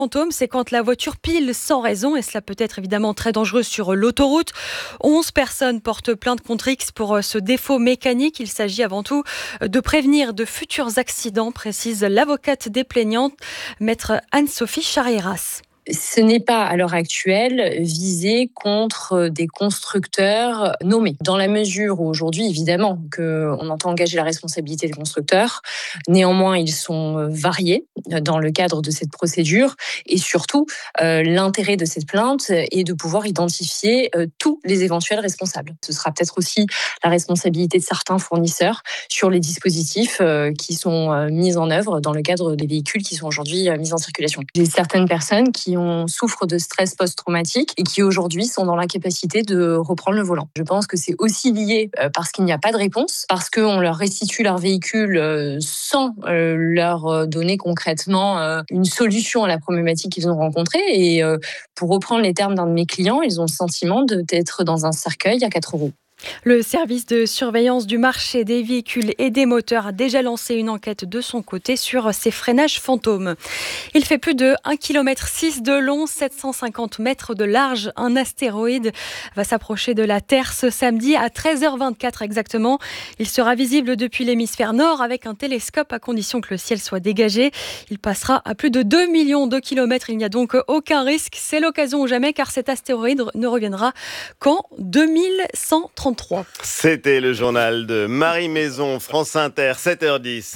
Fantôme, c'est quand la voiture pile sans raison et cela peut être évidemment très dangereux sur l'autoroute. 11 personnes portent plainte contre X pour ce défaut mécanique. Il s'agit avant tout de prévenir de futurs accidents, précise l'avocate des plaignantes, maître Anne-Sophie Charieras. Ce n'est pas, à l'heure actuelle, visé contre des constructeurs nommés. Dans la mesure où aujourd'hui, évidemment, qu'on entend engager la responsabilité des constructeurs, néanmoins, ils sont variés dans le cadre de cette procédure. Et surtout, l'intérêt de cette plainte est de pouvoir identifier tous les éventuels responsables. Ce sera peut-être aussi la responsabilité de certains fournisseurs sur les dispositifs qui sont mis en œuvre dans le cadre des véhicules qui sont aujourd'hui mis en circulation. J'ai certaines personnes qui souffrent de stress post-traumatique et qui aujourd'hui sont dans l'incapacité de reprendre le volant. Je pense que c'est aussi lié parce qu'il n'y a pas de réponse, parce qu'on leur restitue leur véhicule sans leur donner concrètement une solution à la problématique qu'ils ont rencontrée. Et pour reprendre les termes d'un de mes clients, ils ont le sentiment d'être dans un cercueil à 4 roues. Le service de surveillance du marché des véhicules et des moteurs a déjà lancé une enquête de son côté sur ces freinages fantômes. Il fait plus de 1,6 km de long, 750 mètres de large. Un astéroïde va s'approcher de la Terre ce samedi à 13h24 exactement. Il sera visible depuis l'hémisphère nord avec un télescope à condition que le ciel soit dégagé. Il passera à plus de 2 millions de kilomètres. Il n'y a donc aucun risque. C'est l'occasion ou jamais car cet astéroïde ne reviendra qu'en 2130. C'était le journal de Marie Maison, France Inter, 7h10.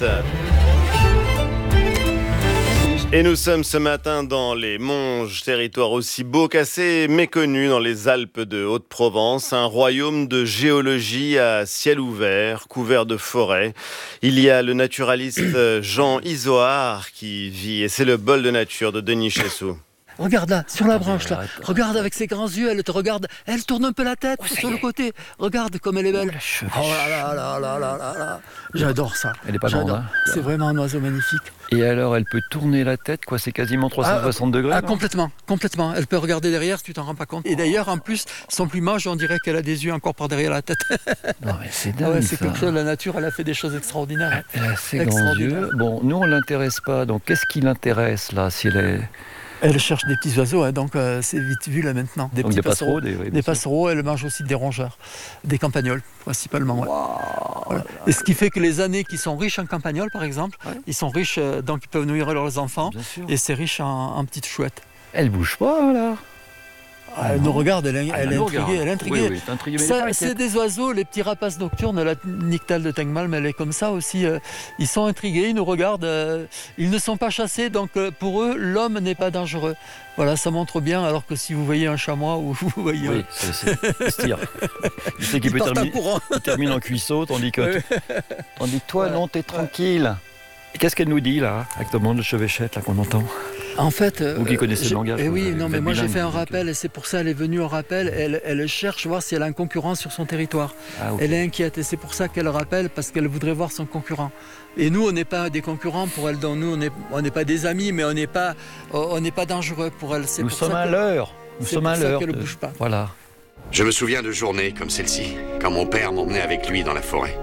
Et nous sommes ce matin dans les Monges, territoire aussi beau qu'assez méconnu dans les Alpes de Haute-Provence, un royaume de géologie à ciel ouvert, couvert de forêts. Il y a le naturaliste Jean Izoard qui vit, et c'est le bol de nature de Denis Chessou. Regarde là, sur la branche là. Regarde avec ses grands yeux, elle te regarde. Elle tourne un peu la tête sur le côté. Regarde comme elle est belle. Oh là là là là là là. J'adore ça. Elle est pas grande, hein. C'est vraiment un oiseau magnifique. Et alors, elle peut tourner la tête, quoi. C'est quasiment 360 degrés. Complètement. Elle peut regarder derrière, si tu t'en rends pas compte. Et d'ailleurs, en plus, son plumage, on dirait qu'elle a des yeux encore par derrière la tête. Non mais c'est dingue. C'est quelque chose. La nature, elle a fait des choses extraordinaires. Elle a ses grands yeux. Bon, nous on l'intéresse pas. Donc, qu'est-ce qui l'intéresse là, si elle est... Elle cherche des petits oiseaux, hein, donc c'est vite vu là maintenant. Des petits passereaux, des passereaux, elle mange aussi des rongeurs, des campagnols principalement. Ouais. Wow. Voilà. Et ce qui fait que les années qui sont riches en campagnols, par exemple, ils sont riches, donc ils peuvent nourrir leurs enfants, et c'est riche en petites chouettes. Elle bouge pas là. Elle nous regarde, elle est intriguée. Oui, intriguée. Ça, c'est des oiseaux, les petits rapaces nocturnes, la nyctale de Tengmalm, elle est comme ça aussi. Ils sont intrigués, ils nous regardent. Ils ne sont pas chassés, donc pour eux, l'homme n'est pas dangereux. Voilà, ça montre bien, alors que si vous voyez un chamois ou vous voyez... Oui, c'est tire. Tu sais qu'il peut termine en cuisseau, tandis que toi, non, t'es tranquille. Et qu'est-ce qu'elle nous dit là, actuellement, de chevêchette là qu'on entend? En fait, vous qui connaissez le langage. Oui, non, mais moi j'ai fait un rappel et c'est pour ça elle est venue au rappel. Elle cherche voir si elle a un concurrent sur son territoire. Ah, okay. Elle est inquiète et c'est pour ça qu'elle rappelle parce qu'elle voudrait voir son concurrent. Et nous, on n'est pas des concurrents pour elle. Donc nous, on n'est pas des amis, mais on n'est pas dangereux pour elle. Nous sommes à l'heure. Nous sommes à l'heure. Qu'elle ne bouge pas. Voilà. Je me souviens de journées comme celle-ci, quand mon père m'emmenait avec lui dans la forêt.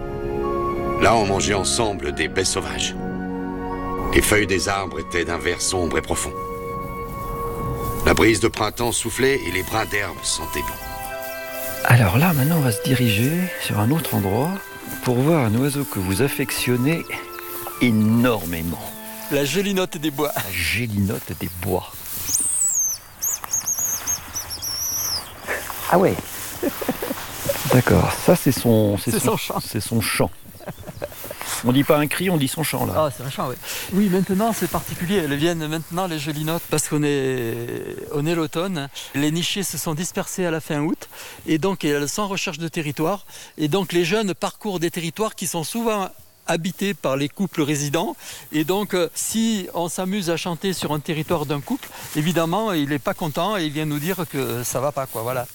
Là, on mangeait ensemble des baies sauvages. Les feuilles des arbres étaient d'un vert sombre et profond. La brise de printemps soufflait et les brins d'herbe sentaient bon. Alors là, maintenant, on va se diriger sur un autre endroit pour voir un oiseau que vous affectionnez énormément. La gélinote des bois. La gélinote des bois. Ah ouais. D'accord, ça c'est son chant. C'est son chant. On dit pas un cri, on dit son chant là. Ah, c'est un chant, oui. Oui, maintenant c'est particulier. Elles viennent maintenant les gélinotes parce qu'on est l'automne. Les nichés se sont dispersés à la fin août et donc elles sont en recherche de territoire. Et donc les jeunes parcourent des territoires qui sont souvent habités par les couples résidents. Et donc, si on s'amuse à chanter sur un territoire d'un couple, évidemment, il n'est pas content et il vient nous dire que ça va pas, quoi. Voilà.